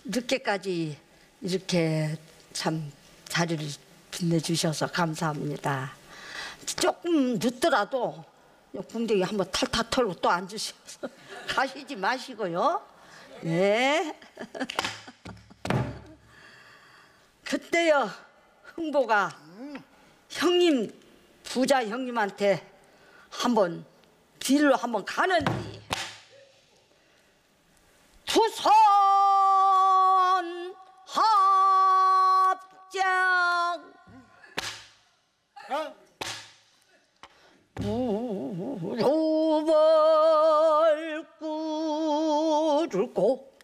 늦게까지 이렇게 참 자리를 빛내주셔서 감사합니다. 조금 늦더라도 궁뎅이 한번 탈탈 털고 또 앉으셔서 가시지 마시고요. 네. 그때요 흥보가 형님 부자 형님한테 한번 빌로 한번 가는데 두손 합장 무릎을 꿇고